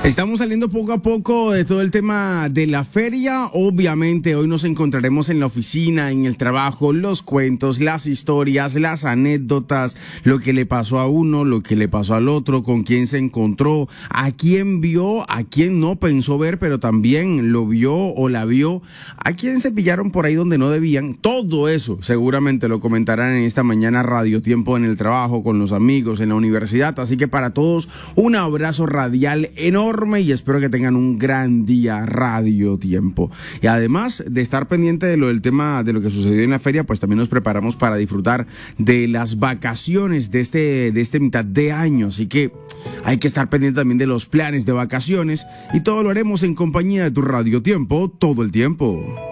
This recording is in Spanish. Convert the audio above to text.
Estamos saliendo poco a poco de todo el tema de la feria. Obviamente hoy nos encontraremos en la oficina, en el trabajo, los cuentos, las historias, las anécdotas, lo que le pasó a uno, lo que le pasó al otro, con quién se encontró, a quién vio, a quién no pensó ver, pero también lo vio o la vio, a quién se pillaron por ahí donde no debían. Todo eso seguramente lo comentarán en esta mañana Radio Tiempo, en el trabajo, con los amigos, en la universidad. Así que para todos un abrazo radial enorme y espero que tengan un gran día Radio Tiempo. Y además de estar pendiente de lo del tema de lo que sucedió en la feria, pues también nos preparamos para disfrutar de las vacaciones de este mitad de año. Así que hay que estar pendiente también de los planes de vacaciones y todo lo haremos en compañía de tu Radio Tiempo todo el tiempo.